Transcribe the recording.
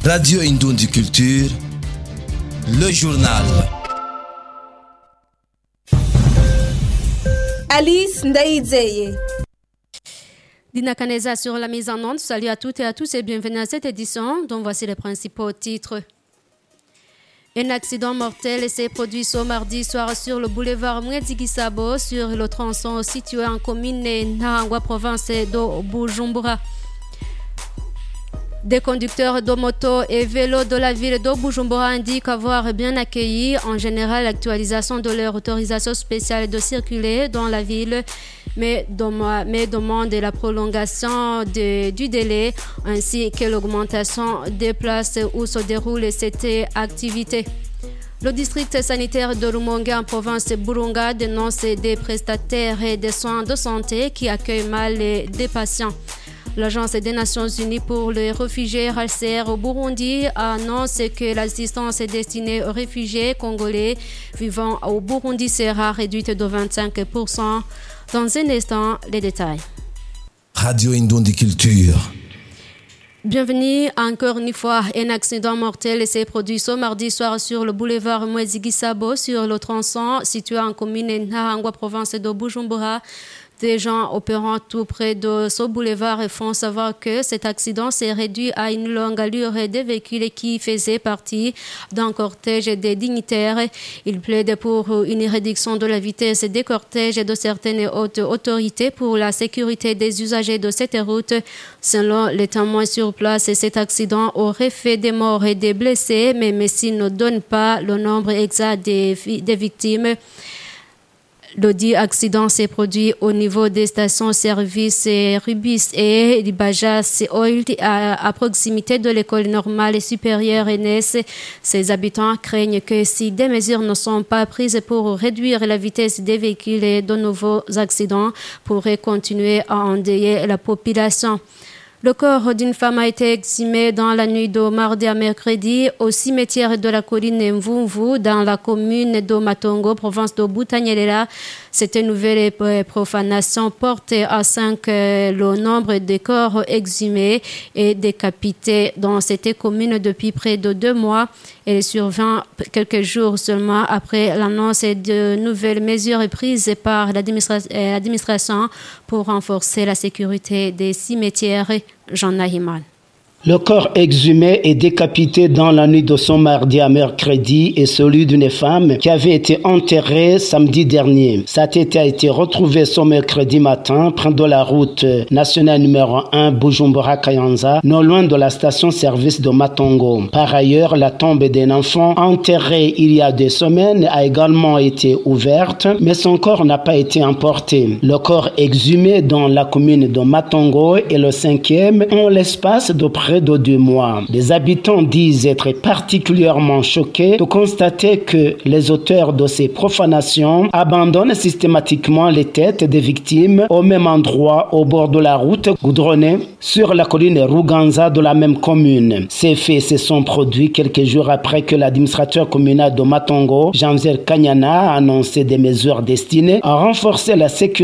Radio Indondi Culture, le journal. Alice Ndaïdzeye. Dina Kaneza sur la mise en onde. Salut à toutes et à tous et bienvenue à cette édition dont voici les principaux titres. Un accident mortel s'est produit ce mardi soir sur le boulevard Mwendigisabo sur le tronçon situé en commune Nahangwa, province de Bujumbura. Des conducteurs de moto et vélos de la ville de Bujumbura indiquent avoir bien accueilli en général l'actualisation de leur autorisation spéciale de circuler dans la ville, mais demandent la prolongation du délai ainsi que l'augmentation des places où se déroule cette activité. Le district sanitaire de Rumonge en province de Burunga dénonce des prestataires et des soins de santé qui accueillent mal des patients. L'Agence des Nations Unies pour les réfugiés HCR au Burundi annonce que l'assistance destinée aux réfugiés congolais vivant au Burundi sera réduite de 25%. Dans un instant, les détails. Radio Indondi Culture. Bienvenue encore une fois. Un accident mortel s'est produit ce mardi soir sur le boulevard Mwendigisabo sur le tronçon situé en commune Nahangwa, province de Bujumbura. Des gens opérant tout près de ce boulevard font savoir que cet accident s'est réduit à une longue allure des véhicules qui faisaient partie d'un cortège des dignitaires. Ils plaident pour une réduction de la vitesse des cortèges de certaines hautes autorités pour la sécurité des usagers de cette route. Selon les témoins sur place, cet accident aurait fait des morts et des blessés, mais Messi ne donne pas le nombre exact des victimes. Le dit accident s'est produit au niveau des stations-service Rubis et Bajas Oil à proximité de l'école normale et supérieure ENS. Ces habitants craignent que si des mesures ne sont pas prises pour réduire la vitesse des véhicules, de nouveaux accidents pourraient continuer à endeuiller la population. Le corps d'une femme a été exhumé dans la nuit de mardi à mercredi au cimetière de la colline Mvumvu dans la commune de Matongo, province de Butanyerera. Cette nouvelle profanation porte à 5 le nombre de corps exhumés et décapités dans cette commune depuis près de 2 mois. Elle survient quelques jours seulement après l'annonce de nouvelles mesures prises par l'administration pour renforcer la sécurité des cimetières. Jean Nahiman. Le corps exhumé et décapité dans la nuit de ce mardi à mercredi est celui d'une femme qui avait été enterrée samedi dernier. Sa tête a été retrouvée ce mercredi matin près de la route nationale numéro 1 Bujumbura-Kayanza, non loin de la station-service de Matongo. Par ailleurs, la tombe d'un enfant enterré il y a 2 semaines a également été ouverte, mais son corps n'a pas été emporté. Le corps exhumé dans la commune de Matongo est le 5e en l'espace de près de 2 mois. Les habitants disent être particulièrement choqués de constater que les auteurs de ces profanations abandonnent systématiquement les têtes des victimes au même endroit au bord de la route goudronnée sur la colline Ruganza de la même commune. Ces faits se sont produits quelques jours après que l'administrateur communal de Matongo, Jean-Pierre Kanyana, a annoncé des mesures destinées à renforcer la sécurité